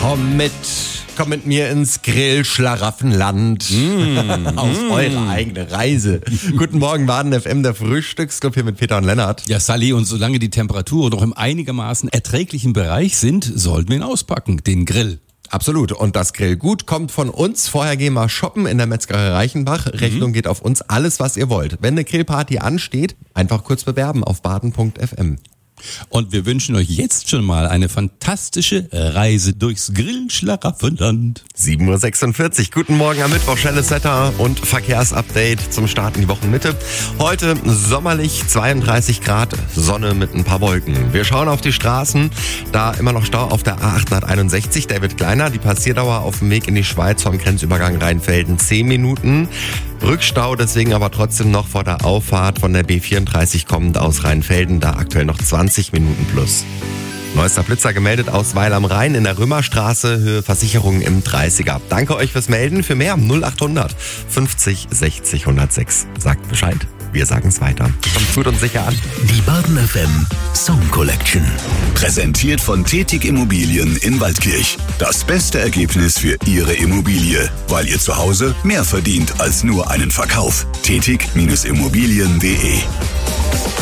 Komm mit mir ins Grill-Schlaraffenland. Auf eure eigene Reise. Guten Morgen, Baden FM, der Frühstücksclub hier mit Peter und Lennart. Ja, Sally, und solange die Temperaturen noch im einigermaßen erträglichen Bereich sind, sollten wir ihn auspacken, den Grill. Absolut. Und das Grillgut kommt von uns. Vorher gehen wir shoppen in der Metzgerei Reichenbach. Rechnung geht auf uns, alles was ihr wollt. Wenn eine Grillparty ansteht, einfach kurz bewerben auf baden.fm. Und wir wünschen euch jetzt schon mal eine fantastische Reise durchs Grill-Schlaraffenland. 7.46 Uhr. Guten Morgen am Mittwoch. Schnelles Wetter und Verkehrsupdate zum Start in die Wochenmitte. Heute sommerlich 32 Grad, Sonne mit ein paar Wolken. Wir schauen auf die Straßen. Da immer noch Stau auf der A861. Der wird kleiner. Die Passierdauer auf dem Weg in die Schweiz vom Grenzübergang Rheinfelden 10 Minuten. Rückstau deswegen aber trotzdem noch vor der Auffahrt von der B34 kommend aus Rheinfelden. Da aktuell noch 20 Minuten plus. Neuester Blitzer gemeldet aus Weil am Rhein in der Römerstraße, Höhe Versicherung im 30er. Danke euch fürs Melden. Für mehr 0800 50 60 106. Sagt Bescheid. Wir sagen es weiter. Kommt gut und sicher an. Die Baden FM Song Collection. Präsentiert von Tetig Immobilien in Waldkirch. Das beste Ergebnis für Ihre Immobilie, weil ihr zu Hause mehr verdient als nur einen Verkauf. Tetig-Immobilien.de